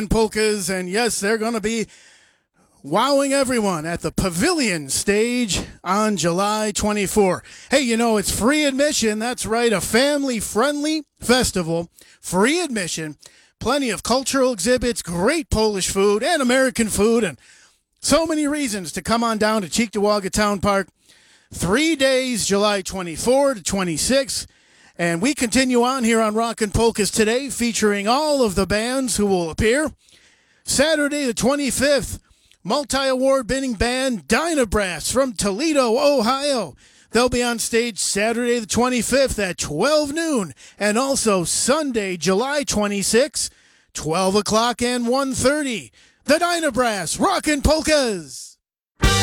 Polkas, and yes, they're going to be wowing everyone at the Pavilion stage on July 24. Hey, you know, it's free admission. That's right, a family-friendly festival, free admission, plenty of cultural exhibits, great Polish food and American food, and so many reasons to come on down to Cheektowaga Town Park. 3 days, July 24 to 26. And we continue on here on Rockin' Polkas today, featuring all of the bands who will appear. Saturday the 25th, multi-award winning band Dynabrass from Toledo, Ohio. They'll be on stage Saturday the 25th at 12 noon. And also Sunday, July 26th, 12 o'clock and 1:30. The Dynabrass Rockin' Polkas.